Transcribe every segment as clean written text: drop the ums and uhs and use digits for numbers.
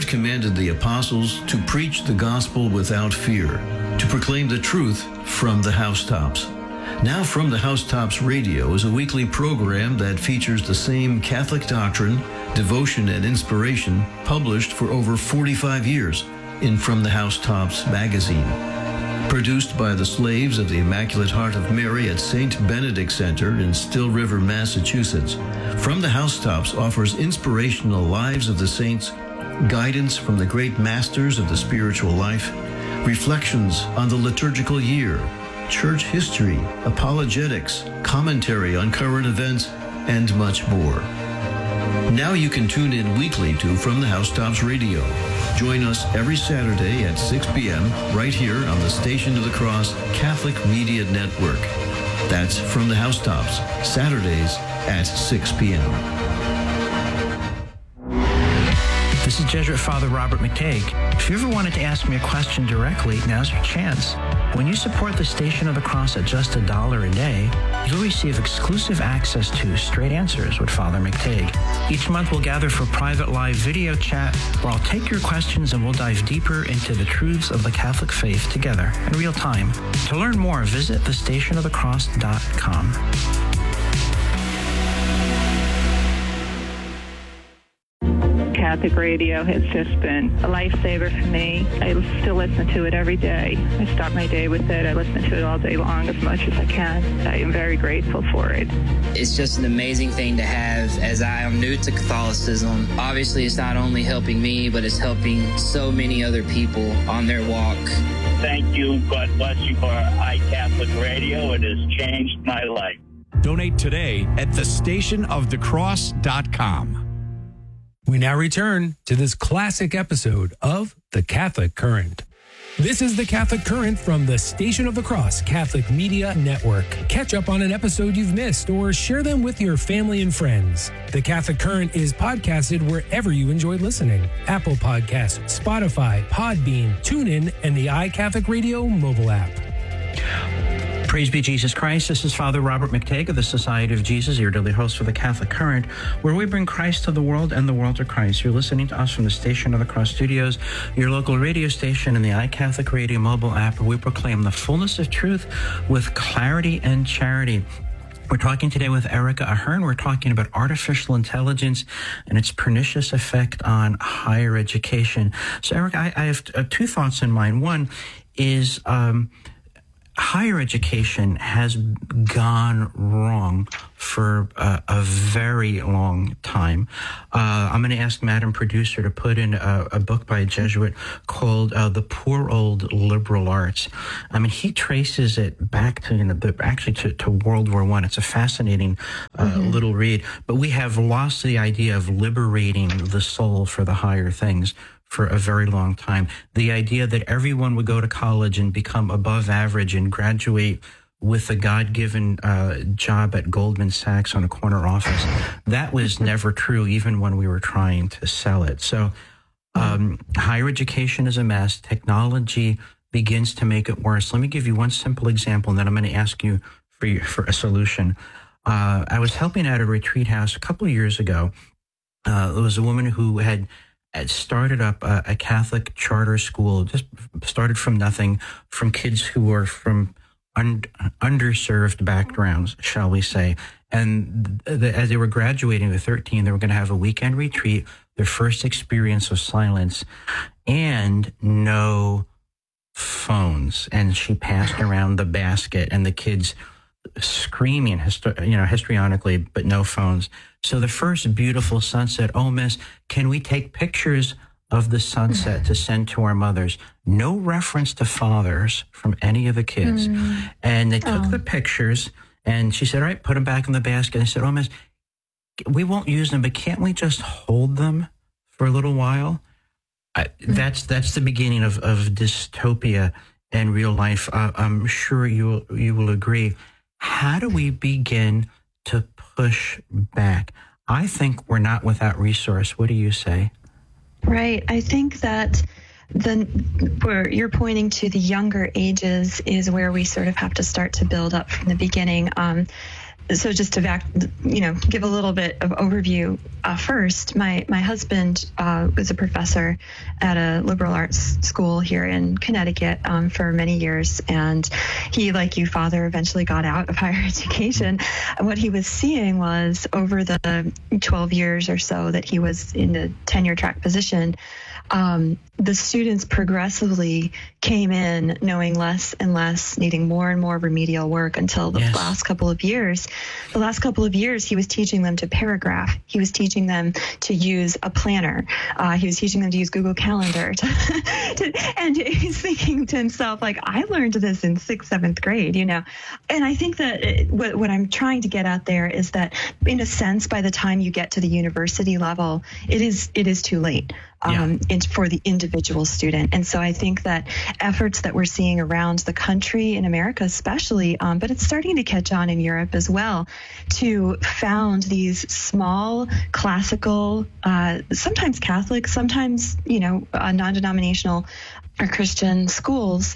commanded the apostles to preach the gospel without fear, to proclaim the truth from the housetops. Now From the Housetops Radio is a weekly program that features the same Catholic doctrine, devotion, and inspiration published for over 45 years in From the Housetops magazine. Produced by the Slaves of the Immaculate Heart of Mary at St. Benedict Center in Still River, Massachusetts, From the Housetops offers inspirational lives of the saints, guidance from the great masters of the spiritual life, reflections on the liturgical year, church history, apologetics, commentary on current events, and much more. Now you can tune in weekly to From the Housetops Radio. Join us every Saturday at 6 p.m. right here on the Station of the Cross Catholic Media Network. That's From the Housetops, Saturdays at 6 p.m. This is Jesuit Father Robert McTague. If you ever wanted to ask me a question directly, now's your chance. When you support the Station of the Cross at just $1 a day, you'll receive exclusive access to Straight Answers with Father McTague. Each month we'll gather for private live video chat where I'll take your questions and we'll dive deeper into the truths of the Catholic faith together in real time. To learn more, visit thestationofthecross.com. Catholic radio has just been a lifesaver for me. I still listen to it every day. I start my day with it. I listen to it all day long as much as I can. I am very grateful for it. It's just an amazing thing to have as I am new to Catholicism. Obviously, it's not only helping me, but it's helping so many other people on their walk. Thank you. God bless you for iCatholic Radio. It has changed my life. Donate today at thestationofthecross.com. We now return to this classic episode of The Catholic Current. This is The Catholic Current from the Station of the Cross Catholic Media Network. Catch up on an episode you've missed or share them with your family and friends. The Catholic Current is podcasted wherever you enjoy listening. Apple Podcasts, Spotify, Podbean, TuneIn, and the iCatholic Radio mobile app. Praise be Jesus Christ. This is Father Robert McTague of the Society of Jesus, your daily host for the Catholic Current, where we bring Christ to the world and the world to Christ. You're listening to us from the Station of the Cross Studios, your local radio station, and the iCatholic Radio mobile app, where we proclaim the fullness of truth with clarity and charity. We're talking today with Erica Ahern. We're talking about artificial intelligence and its pernicious effect on higher education. So, Erica, I have two thoughts in mind. One is higher education has gone wrong for a very long time. I'm going to ask Madam Producer to put in a book by a Jesuit called The Poor Old Liberal Arts. I mean, he traces it back to, to World War I. It's a fascinating little read. But we have lost the idea of liberating the soul for the higher things for a very long time. The idea that everyone would go to college and become above average and graduate with a God-given job at Goldman Sachs on a corner office, that was never true, even when we were trying to sell it. So higher education is a mess. Technology begins to make it worse. Let me give you one simple example, and then I'm going to ask you for a solution. I was helping at a retreat house a couple of years ago. There was a woman who had started up a Catholic charter school, just started from nothing, from kids who were from underserved backgrounds, shall we say. And as they were graduating at 13, they were going to have a weekend retreat, their first experience of silence, and no phones. And she passed around the basket, and the kids screaming, histrionically, but no phones. So the first beautiful sunset, oh, miss, can we take pictures of the sunset to send to our mothers? No reference to fathers from any of the kids. And they took the pictures, and she said, all right, put them back in the basket. I said, oh, miss, we won't use them, but can't we just hold them for a little while? That's the beginning of dystopia in real life. I'm sure you will agree. How do we begin to push back? I think we're not without resource. What do you say? Right. I think that where you're pointing to the younger ages is where we sort of have to start to build up from the beginning. So just to give a little bit of overview first, my husband was a professor at a liberal arts school here in Connecticut for many years, and he, like you, Father, eventually got out of higher education. And what he was seeing was, over the 12 years or so that he was in the tenure track position, the students progressively came in knowing less and less, needing more and more remedial work, until the last couple of years, he was teaching them to paragraph. He was teaching them to use a planner. He was teaching them to use Google Calendar. And he's thinking to himself, like, I learned this in 6th, 7th grade, And I think that what I'm trying to get at there is that, in a sense, by the time you get to the university level, it is too late. For the individual student. And so I think that efforts that we're seeing around the country, in America especially, but it's starting to catch on in Europe as well, to found these small, classical, sometimes Catholic, sometimes, non-denominational or Christian schools,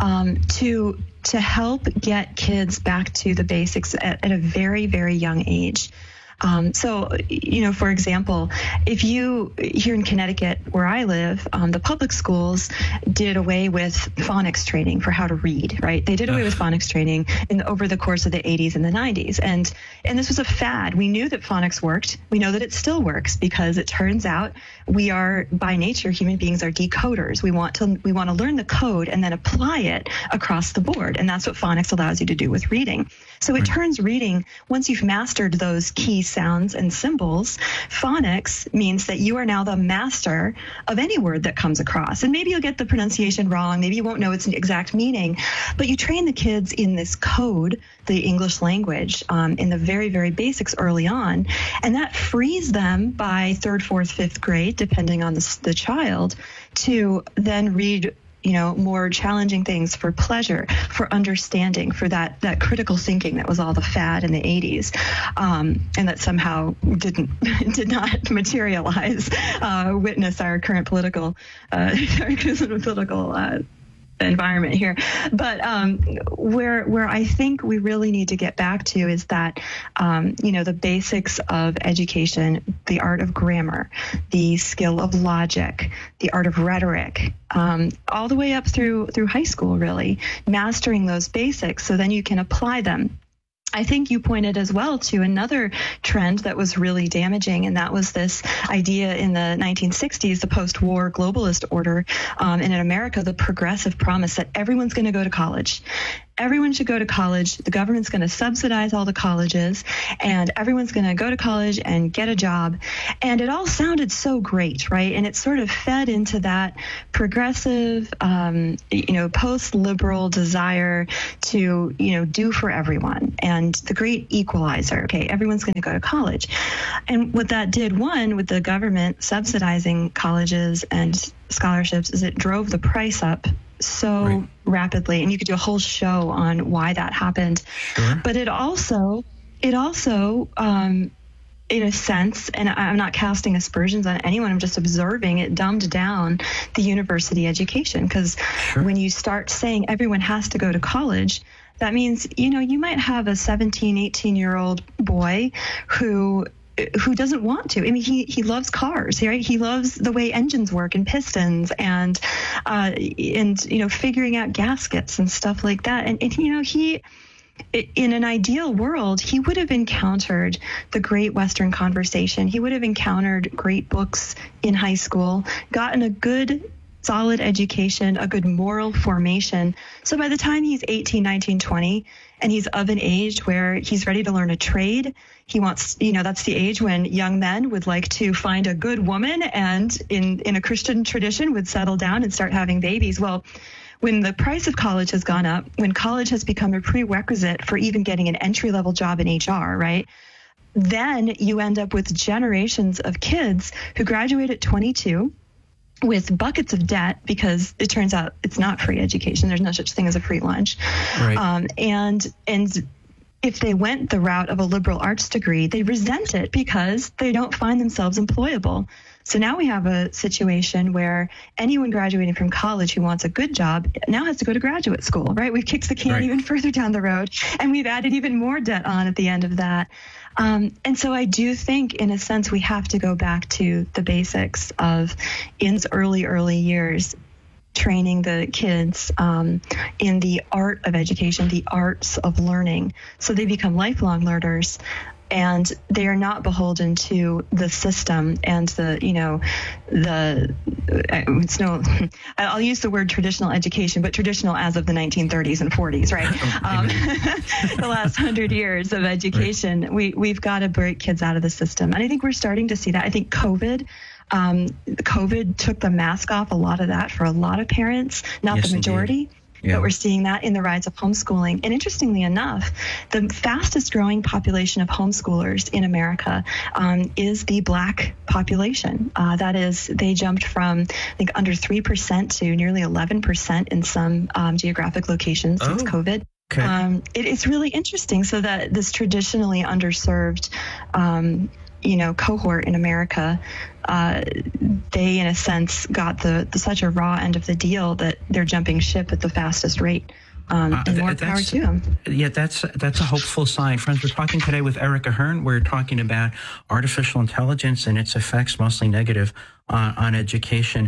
to help get kids back to the basics at a very, very young age. So, for example, if you, here in Connecticut, where I live, the public schools did away with phonics training for how to read, right? They did away with phonics training over the course of the 80s and the 90s. And this was a fad. We knew that phonics worked. We know that it still works, because it turns out we are, by nature, human beings are decoders. We want to learn the code and then apply it across the board. And that's what phonics allows you to do with reading. So it turns reading, once you've mastered those key sounds and symbols, phonics means that you are now the master of any word that comes across. And maybe you'll get the pronunciation wrong, maybe you won't know its exact meaning, but you train the kids in this code, the English language, in the very, very basics early on. And that frees them by 3rd, 4th, 5th grade, depending on the child, to then read more challenging things for pleasure, for understanding, for that critical thinking that was all the fad in the 80s, and that somehow did not materialize, witness our current political environment here. But where I think we really need to get back to is that, the basics of education, the art of grammar, the skill of logic, the art of rhetoric, all the way up through high school, really, mastering those basics so then you can apply them. I think you pointed as well to another trend that was really damaging, and that was this idea in the 1960s, the post-war globalist order, and in America, the progressive promise that everyone's going to go to college. Everyone should go to college. The government's going to subsidize all the colleges, and everyone's going to go to college and get a job. And it all sounded so great, right? And it sort of fed into that progressive, post-liberal desire to, do for everyone, and the great equalizer. Okay, everyone's going to go to college. And what that did, one, with the government subsidizing colleges and scholarships, is it drove the price up so rapidly, and you could do a whole show on why that happened. Sure. But it also, in a sense, and I'm not casting aspersions on anyone, I'm just observing, it dumbed down the university education, because when you start saying everyone has to go to college, that means, you might have a 17, 18-year-old boy who doesn't want to. I mean, he loves cars, right? He loves the way engines work and pistons and figuring out gaskets and stuff like that. And he, in an ideal world, he would have encountered the great Western conversation. He would have encountered great books in high school, gotten a good solid education, a good moral formation. So by the time he's 18, 19, 20, and he's of an age where he's ready to learn a trade, he wants, that's the age when young men would like to find a good woman and in a Christian tradition would settle down and start having babies. Well, when the price of college has gone up, when college has become a prerequisite for even getting an entry-level job in HR, right? Then you end up with generations of kids who graduate at 22, with buckets of debt, because it turns out it's not free education. There's no such thing as a free lunch. Right. And if they went the route of a liberal arts degree, they resent it because they don't find themselves employable. So now we have a situation where anyone graduating from college who wants a good job now has to go to graduate school, right? We've kicked the can even further down the road, and we've added even more debt on at the end of that. And so I do think, in a sense, we have to go back to the basics of, in early years, training the kids in the art of education, the arts of learning, so they become lifelong learners. And they are not beholden to the system and I'll use the word traditional education, but traditional as of the 1930s and 40s, right? The last 100 years of education, we've got to break kids out of the system. And I think we're starting to see that. I think COVID took the mask off a lot of that for a lot of parents, not the majority. Indeed. Yeah. But we're seeing that in the rise of homeschooling. And interestingly enough, the fastest growing population of homeschoolers in America is the Black population. That is, they jumped from, I think, under 3% to nearly 11% in some geographic locations since COVID. Okay. It's really interesting. So that this traditionally underserved cohort in America, they, in a sense, got the such a raw end of the deal that they're jumping ship at the fastest rate. And more power to them. Yeah, that's a hopeful sign. Friends, we're talking today with Erica Hearn. We're talking about artificial intelligence and its effects, mostly negative, on education.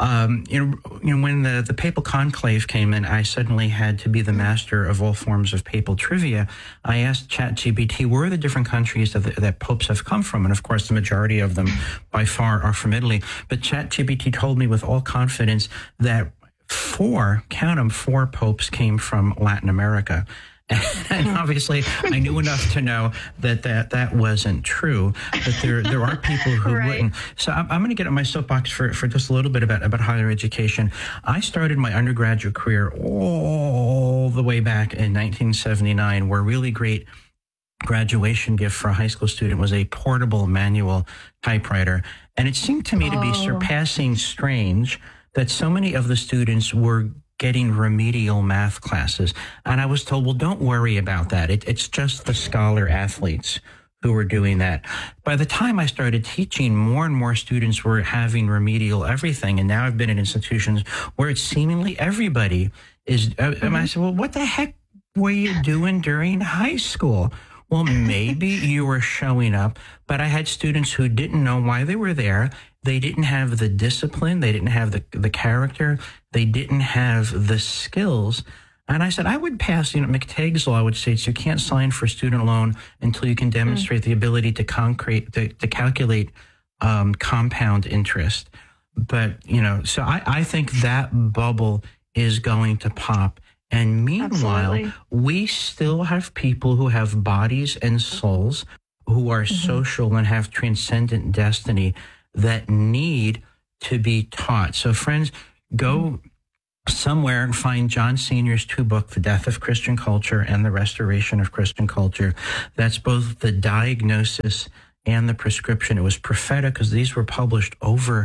When the papal conclave came in, I suddenly had to be the master of all forms of papal trivia. I asked ChatGPT, where are the different countries that popes have come from? And of course, the majority of them by far are from Italy. But ChatGPT told me with all confidence that 4 popes came from Latin America. And obviously, I knew enough to know that wasn't true, but there are people who wouldn't. So I'm going to get on my soapbox for just a little bit about higher education. I started my undergraduate career all the way back in 1979, where a really great graduation gift for a high school student was a portable manual typewriter. And it seemed to me to be surpassing strange that so many of the students were getting remedial math classes. And I was told, well, don't worry about that. It's just the scholar athletes who were doing that. By the time I started teaching, more and more students were having remedial everything. And now I've been in institutions where it's seemingly everybody is. And I said, well, what the heck were you doing during high school? Well, maybe you were showing up, but I had students who didn't know why they were there. They didn't have the discipline. They didn't have the character. They didn't have the skills. And I said, I would pass, McTague's law would say you can't sign for a student loan until you can demonstrate the ability to calculate compound interest. But, so I think that bubble is going to pop. And meanwhile, we still have people who have bodies and souls, who are social and have transcendent destiny that need to be taught. So friends, go somewhere and find John Senior's 2 books, The Death of Christian Culture and The Restoration of Christian Culture. That's both the diagnosis and the prescription. It was prophetic because these were published over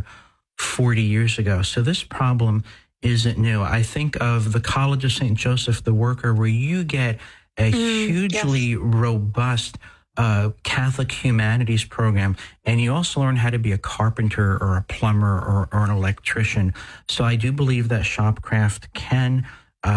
40 years ago. So this problem isn't new. I think of the College of St. Joseph the Worker, where you get a hugely robust Catholic humanities program, and you also learn how to be a carpenter or a plumber or an electrician. So I do believe that shopcraft can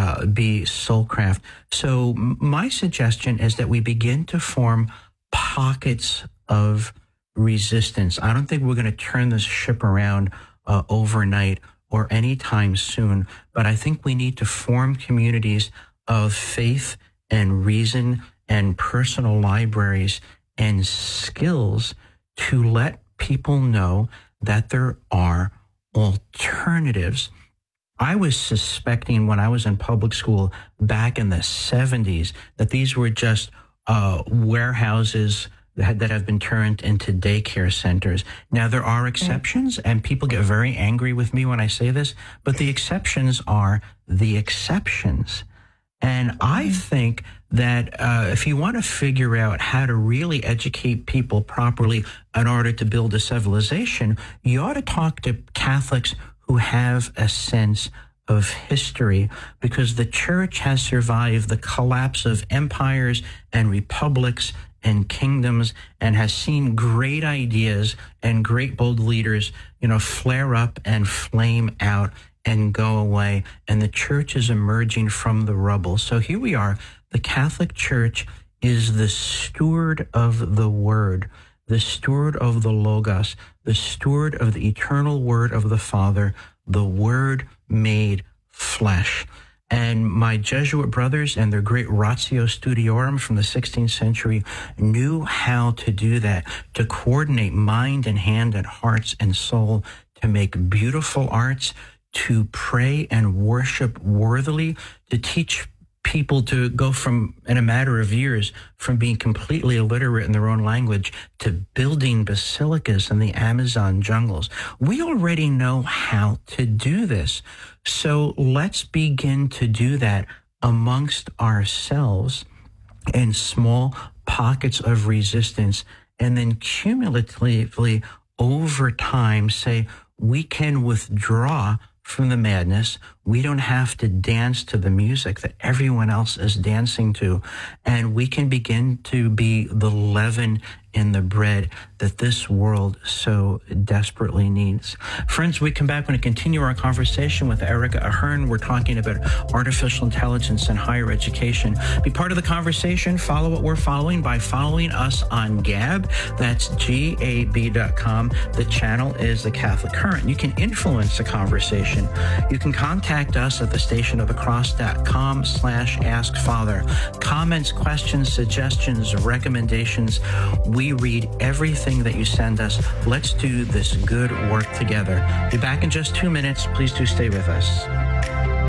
be soulcraft. So my suggestion is that we begin to form pockets of resistance. I don't think we're going to turn this ship around overnight or anytime soon, but I think we need to form communities of faith and reason and personal libraries and skills to let people know that there are alternatives. I was suspecting when I was in public school back in the 70s that these were just warehouses that have been turned into daycare centers. Now, there are exceptions, and people get very angry with me when I say this, but the exceptions are the exceptions. And I think that if you want to figure out how to really educate people properly in order to build a civilization, you ought to talk to Catholics who have a sense of history, because the church has survived the collapse of empires and republics and kingdoms, and has seen great ideas and great bold leaders, flare up and flame out and go away. And the church is emerging from the rubble. So here we are. The Catholic Church is the steward of the Word, the steward of the Logos, the steward of the eternal Word of the Father, the Word made flesh. And my Jesuit brothers and their great Ratio Studiorum from the 16th century knew how to do that, to coordinate mind and hand and hearts and soul, to make beautiful arts, to pray and worship worthily, to teach people to go from, in a matter of years, from being completely illiterate in their own language to building basilicas in the Amazon jungles. We already know how to do this. So let's begin to do that amongst ourselves in small pockets of resistance, and then cumulatively over time say, we can withdraw from the madness. We don't have to dance to the music that everyone else is dancing to. And we can begin to be the leaven in the bread that this world so desperately needs. Friends, we come back when we continue our conversation with Erica Ahern. We're talking about artificial intelligence and higher education. Be part of the conversation. Follow what we're following by following us on Gab. That's GAB.com. The channel is The Catholic Current. You can influence the conversation. You can contact us at thestationofthecross.com/askfather. Comments, questions, suggestions, recommendations. We read everything that you send us. Let's do this good work together. Be back in just 2 minutes. Please do stay with us.